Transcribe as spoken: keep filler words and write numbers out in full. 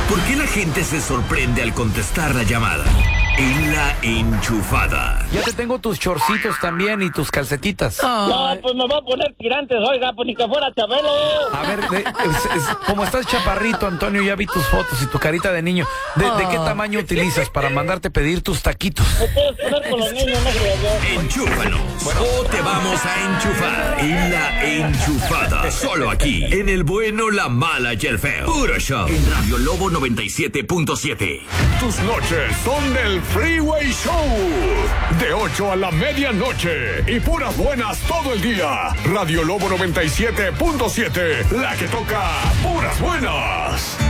¿Por qué la gente se sorprende al contestar la llamada? En La Enchufada. Ya te tengo tus chorcitos también y tus calcetitas. No, pues me voy a poner tirantes, oiga, pues ni que fuera Chabelo. A ver, de, es, es, como estás chaparrito, Antonio, ya vi tus fotos y tu carita de niño. ¿De, de qué tamaño utilizas para mandarte pedir tus taquitos? Me puedes poner con los niños, no creo yo. Enchúfanos. Bueno. O te vamos a enchufar en La Enchufada. Solo aquí, en el bueno, la mala y el feo. Puro show. En Radio Lobo noventa y siete punto siete. Tus noches son del Freeway Show. De ocho a la medianoche. Y puras buenas todo el día. Radio Lobo noventa y siete punto siete. La que toca puras buenas.